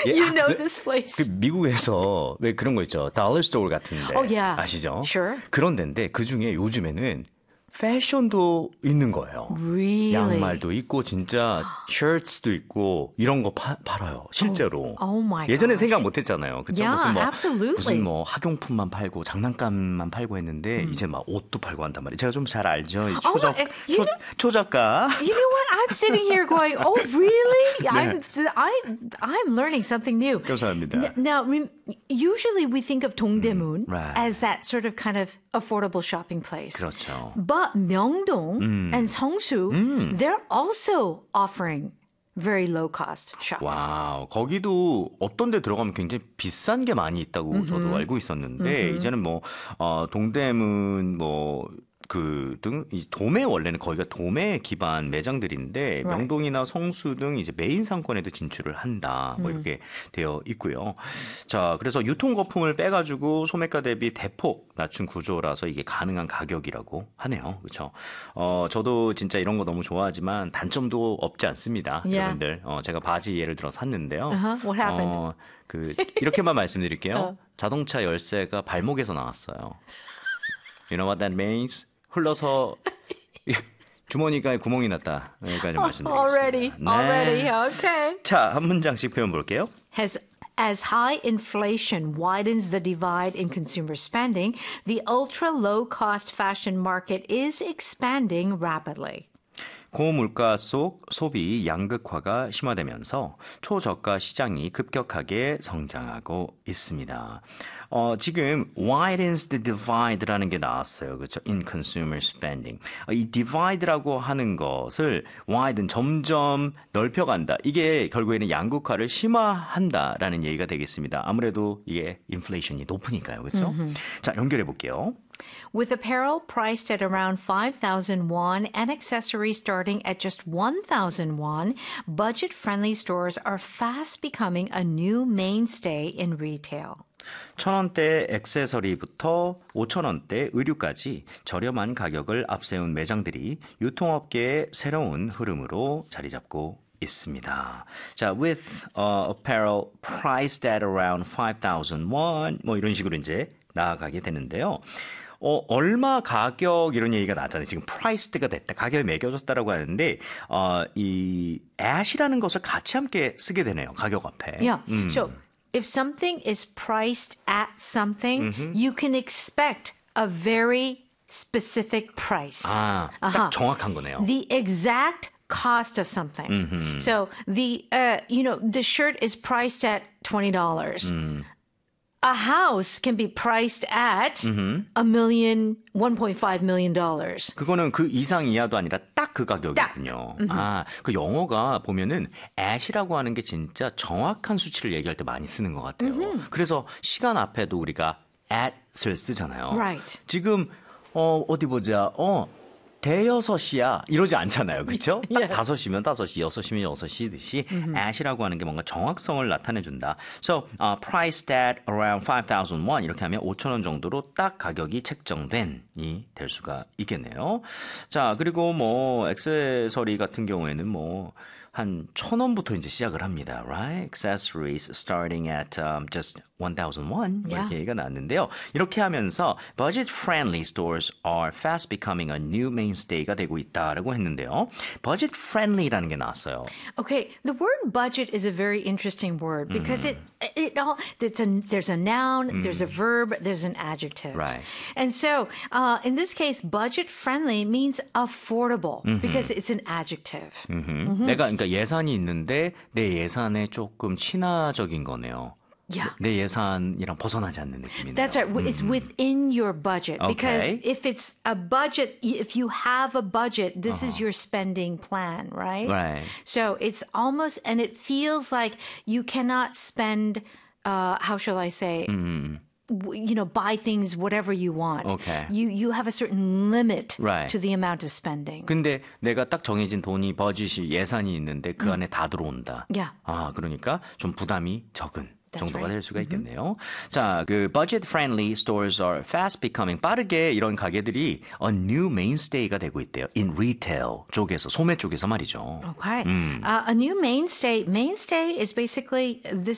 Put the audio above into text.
You know this place. 그 미국에서 왜 그런 거 있죠. 달러 스토어 같은데. Oh, yeah. 아시죠? Sure. 그런 데인데 그중에 요즘에는 패션도 있는 거예요. Really? 양말도 있고 진짜 셔츠도 있고 이런 거 팔아요. 실제로. Oh my 예전에 gosh. 생각 못 했잖아요. 그쵸? Yeah, absolutely. 무슨 뭐 학용품만 팔고 장난감만 팔고 했는데 이제 막 옷도 팔고 한단 말이에요. 제가 좀 잘 알죠. 초저가. You know what? I'm sitting here going, oh, really? 네. I'm learning something new. 감사합니다. Now, usually we think of Dongdaemun right. as that sort of kind of affordable shopping place. 그렇죠. But Myeongdong and Seongsu, they're also offering very low cost shopping. 와우, 거기도 어떤 데 들어가면 굉장히 비싼 게 많이 있다고 저도 알고 있었는데 이제는 뭐 동대문 이 도매 원래는 거기가 도매 기반 매장들인데 Right. 명동이나 성수 등 이제 메인 상권에도 진출을 한다. 뭐 이렇게 되어 있고요. 자, 그래서 유통 거품을 빼가지고 소매가 대비 대폭 낮춘 구조라서 이게 가능한 가격이라고 하네요. 그렇죠? 저도 진짜 이런 거 너무 좋아하지만 단점도 없지 않습니다. Yeah. 여러분들, 제가 바지 예를 들어 샀는데요. What happened? 이렇게만 말씀드릴게요. 자동차 열쇠가 발목에서 나왔어요. You know what that means? 흘러서 주머니가 구멍이 났다. 여기까지 말씀드리겠습니다. Already, okay. 자, 한 문장씩 표현 볼게요. As high inflation widens the divide in consumer spending, the ultra-low-cost fashion market is expanding rapidly. 고물가 속 소비 양극화가 심화되면서 초저가 시장이 급격하게 성장하고 있습니다. 지금 widens the divide라는 게 나왔어요. 그렇죠? In consumer spending. 이 divide라고 하는 것을 widen 점점 넓혀간다. 이게 결국에는 양극화를 심화한다라는 얘기가 되겠습니다. 아무래도 이게 인플레이션이 높으니까요. 그렇죠? 자, 연결해 볼게요. With apparel priced at around 5,000 won and accessories starting at just 1,000 won, budget-friendly stores are fast becoming a new mainstay in retail. 1,000원대 액세서리부터 5,000원대 의류까지 저렴한 가격을 앞세운 매장들이 유통업계의 새로운 흐름으로 자리 잡고 있습니다. 자, with apparel priced at around 5,000 won 뭐 이런 식으로 이제 나아가게 되는데요. 얼마 가격 이런 얘기가 나왔잖아요. 지금 price드가 됐다. 가격이 매겨졌다라고 하는데 이 at이라는 것을 같이 함께 쓰게 되네요. 가격 앞에. Yeah. So if something is priced at something, you can expect a very specific price. 딱 정확한 거네요. The exact cost of something. So the shirt is priced at $20. A house can be priced at $1.5 million. 그거는 그 이상 이하도 아니라 딱 그 가격이군요. 그 영어가 보면은 at이라고 하는 게 진짜 정확한 수치를 얘기할 때 많이 쓰는 것 같아요. 그래서 시간 앞에도 우리가 at을 쓰잖아요. Right. 지금 어디 보자. 대여섯이야 이러지 않잖아요. 그렇죠? 딱 Yeah. 5시면 5시, 6시면 6시듯이 at이라고 하는 게 뭔가 정확성을 나타내준다. So, priced at around 5,000 won 이렇게 하면 5,000원 정도로 딱 가격이 책정된이 될 수가 있겠네요. 자, 그리고 뭐 액세서리 같은 경우에는 뭐 한 1,000원부터 이제 시작을 합니다. Right? Accessories starting at just 1,000 won 이렇게 얘기가 나왔는데요. 이렇게 하면서 budget-friendly stores are fast becoming a new mainstay가 되고 있다라고 했는데요. budget-friendly라는 게 나왔어요. Okay, the word budget is a very interesting word because there's a noun, there's a verb, there's an adjective. Right. And so in this case, budget-friendly means affordable because it's an adjective. 내가 그러니까 예산이 있는데 내 예산에 조금 친화적인 거네요. Yeah. 내 예산이랑 벗어나지 않는 느낌이네요. That's right. It's within your budget. Because if it's a budget, if you have a budget, this is your spending plan, right? Right. So it's almost, and it feels like you cannot spend, how shall I say, buy things whatever you want. Okay. You have a certain limit Right. to the amount of spending. 근데 내가 딱 정해진 돈이 버짓이 예산이 있는데 그 안에 다 들어온다. Yeah. 그러니까 좀 부담이 적은 That's 정도가 right. 될 수가 있겠네요. 자, 그 budget-friendly stores are fast becoming 빠르게 이런 가게들이 a new mainstay가 되고 있대요. In retail 쪽에서 소매 쪽에서 말이죠. Okay. A new mainstay is basically this